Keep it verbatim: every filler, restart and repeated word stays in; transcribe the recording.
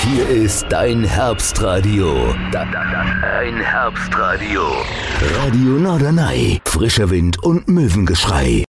hier ist dein Herbstradio. Da, da, da, dein Herbstradio. Radio Norderney. Frischer Wind und Möwengeschrei.